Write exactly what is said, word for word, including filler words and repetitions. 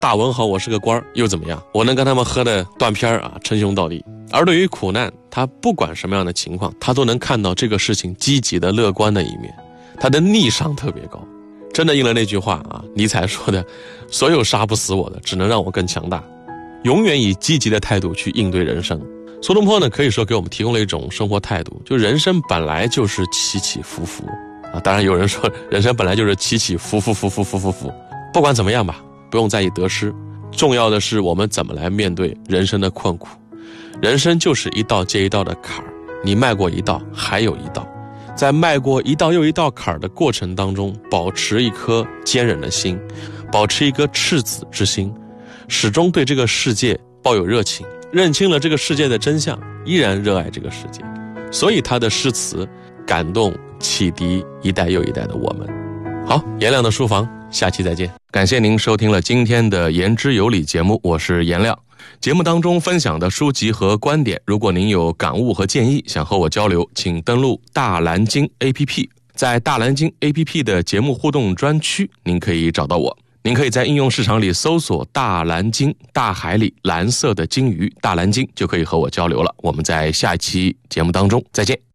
大文豪我是个官儿又怎么样？我能跟他们喝的断片啊，称兄道弟。而对于苦难，他不管什么样的情况，他都能看到这个事情积极的乐观的一面，他的逆商特别高。真的应了那句话啊，尼采说的，所有杀不死我的，只能让我更强大。永远以积极的态度去应对人生。苏东坡呢，可以说给我们提供了一种生活态度，就人生本来就是起起伏伏啊。当然有人说人生本来就是起起伏伏伏伏伏伏伏，不管怎么样吧，不用在意得失，重要的是我们怎么来面对人生的困苦。人生就是一道接一道的坎儿，你迈过一道还有一道，在迈过一道又一道坎儿的过程当中，保持一颗坚韧的心，保持一颗赤子之心，始终对这个世界抱有热情，认清了这个世界的真相，依然热爱这个世界。所以他的诗词感动启迪一代又一代的我们。好，颜亮的书房，下期再见。感谢您收听了今天的言之有理节目，我是颜亮。节目当中分享的书籍和观点，如果您有感悟和建议，想和我交流，请登录大蓝鲸 A P P， 在大蓝鲸 A P P 的节目互动专区，您可以找到我。您可以在应用市场里搜索大蓝鲸，大海里蓝色的鲸鱼，大蓝鲸，就可以和我交流了。我们在下一期节目当中再见。